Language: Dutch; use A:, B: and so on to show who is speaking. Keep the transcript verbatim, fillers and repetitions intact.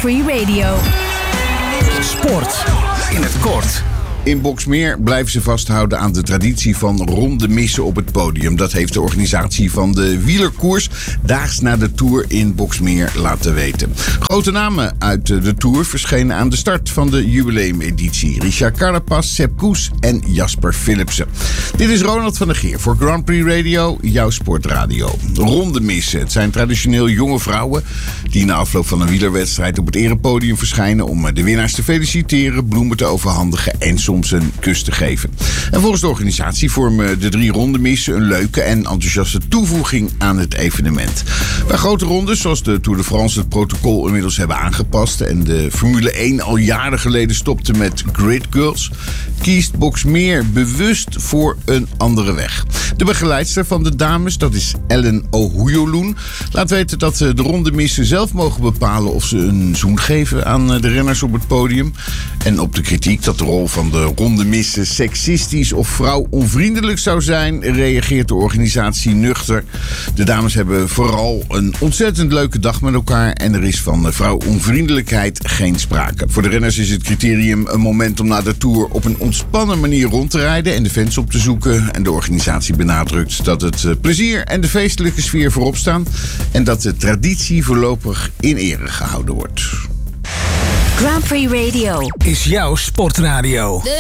A: Prix Radio.
B: Sport in het kort.
C: In Boxmeer blijven ze vasthouden aan de traditie van ronde missen op het podium. Dat heeft de organisatie van de wielerkoers daags na de Tour in Boxmeer laten weten. Grote namen uit de Tour verschenen aan de start van de jubileumeditie. Richard Carapaz, Sepp Kuss en Jasper Philipsen. Dit is Ronald van der Geer voor Grand Prix Radio, jouw sportradio. Ronde missen. Het zijn traditioneel jonge vrouwen die na afloop van een wielerwedstrijd op het erepodium verschijnen om de winnaars te feliciteren, bloemen te overhandigen en soms een kus te geven. En volgens de organisatie vormen de drie rondemissen een leuke en enthousiaste toevoeging aan het evenement. Bij grote rondes, zoals de Tour de France, het protocol inmiddels hebben aangepast en de Formule één al jaren geleden stopte met Grid Girls, kiest Boxmeer bewust voor een andere weg. De begeleidster van de dames, dat is Ellen Ohoyoloen, laat weten dat de rondemissen zelf mogen bepalen of ze een zoen geven aan de renners op het podium. En op de kritiek dat de rol van de rondemissen seksistisch of vrouwonvriendelijk zou zijn, reageert de organisatie nuchter. De dames hebben vooral een ontzettend leuke dag met elkaar en er is van vrouwonvriendelijkheid geen sprake. Voor de renners is het criterium een moment om na de Tour op een ontspannen manier rond te rijden en de fans op te zoeken. En de organisatie benadrukt dat het plezier en de feestelijke sfeer voorop staan en dat de traditie voorlopig in ere gehouden wordt.
A: Grand Prix Radio
B: Is jouw sportradio.